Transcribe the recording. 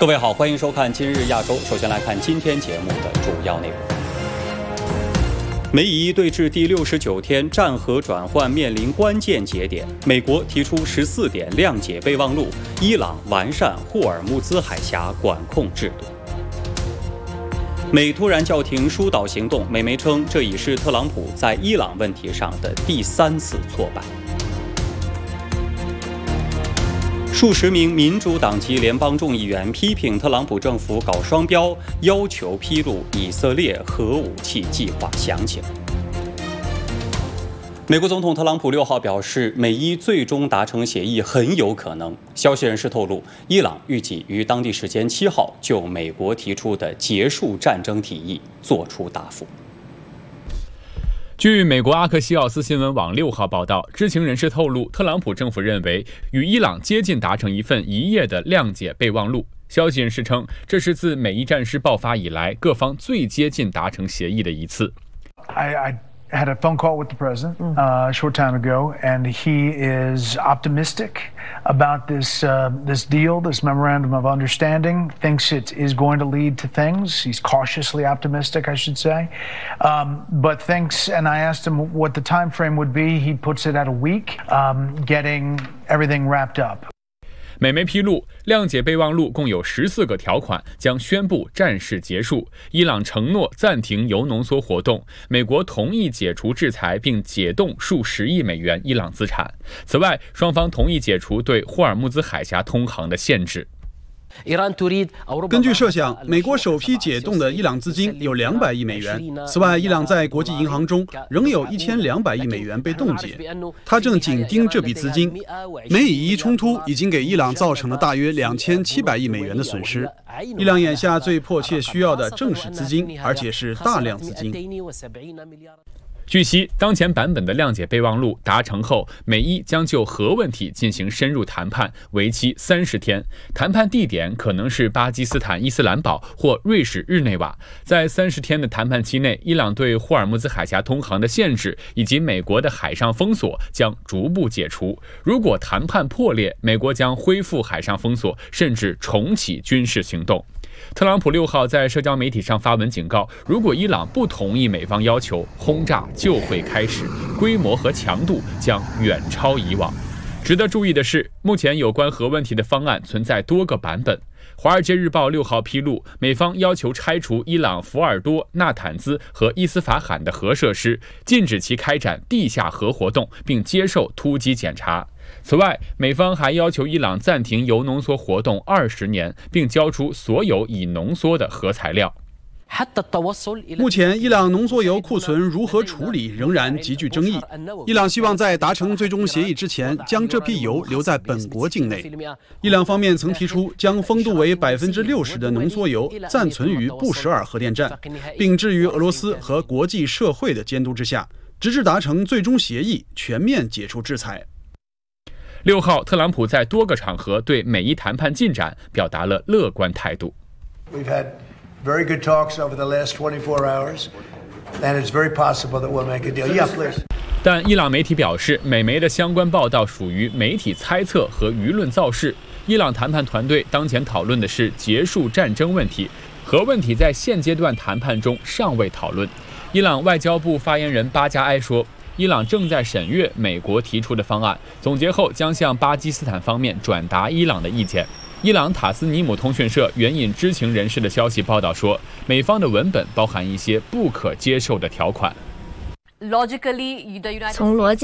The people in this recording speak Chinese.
各位好，欢迎收看今日亚洲。首先来看今天节目的主要内容。美以对峙第69天，战和转换面临关键节点。美国提出14点谅解备忘录，伊朗完善霍尔木兹海峡管控制度。美突然叫停疏导行动，美媒称这已是特朗普在伊朗问题上的第3次挫败。数十名民主党籍联邦众议员批评特朗普政府搞双标，要求披露以色列核武器计划详情。美国总统特朗普6号表示，美伊最终达成协议很有可能。消息人士透露，伊朗预计于当地时间7号就美国提出的结束战争提议作出答复。 据美国阿克西奥斯新闻网6号报道，知情人士透露，特朗普政府认为与伊朗接近达成一份1页的谅解备忘录。消息人士称，这是自美伊战事爆发以来各方最接近达成协议的一次。 I had a phone call with the president a short time ago, and he is optimistic about this deal, this memorandum of understanding. Thinks it is going to lead to things. He's cautiously optimistic, I should say, but thinks. And I asked him what the time frame would be. He puts it at a week, getting everything wrapped up. 美媒披露，谅解备忘录共有14个条款，将宣布战事结束。伊朗承诺暂停铀浓缩活动，美国同意解除制裁并解冻数10亿美元伊朗资产。此外，双方同意解除对霍尔木兹海峡通航的限制。 根据设想，美国首批解冻的伊朗资金有200亿美元。此外，伊朗在国际银行中仍有1200亿美元被冻结，他正紧盯这笔资金。美以伊冲突已经给伊朗造成了大约2700亿美元的损失。伊朗眼下最迫切需要的正是资金，而且是大量资金。 据悉，当前版本的谅解备忘录达成后，美伊将就核问题进行深入谈判，为期30天。谈判地点可能是巴基斯坦伊斯兰堡或瑞士日内瓦。在30天的谈判期内，伊朗对霍尔木兹海峡通航的限制以及美国的海上封锁将逐步解除。如果谈判破裂，美国将恢复海上封锁，甚至重启军事行动。特朗普6号在社交媒体上发文警告，如果伊朗不同意美方要求，轰炸就会开始，规模和强度将远超以往。值得注意的是，目前有关核问题的方案存在多个版本。华尔街日报6号披露，美方要求拆除伊朗福尔多、纳坦兹和伊斯法罕的核设施，禁止其开展地下核活动，并接受突击检查。此外，美方还要求伊朗暂停铀浓缩活动20年，并交出所有已浓缩的核材料。 目前，伊朗浓缩铀库存如何处理仍然极具争议。伊朗希望在达成最终协议之前，将这批铀留在本国境内。伊朗方面曾提出，将风度为60%的浓缩铀暂存于布什尔核电站，并置于俄罗斯和国际社会的监督之下，直至达成最终协议，全面解除制裁。 6号，特朗普在多个场合对美伊谈判进展表达了乐观态度。 We've had very good talks over the last 24 hours, and it's very possible that we'll make a deal. Yeah, please. 但伊朗媒体表示，美媒的相关报道属于媒体猜测和舆论造势。伊朗谈判团队当前讨论的是结束战争问题，核问题在现阶段谈判中尚未讨论。伊朗外交部发言人巴加埃说，伊朗正在审阅美国提出的方案，总结后将向巴基斯坦方面转达伊朗的意见。伊朗塔斯尼姆通讯社援引知情人士的消息报道说，美方的文本包含一些不可接受的条款。 从逻辑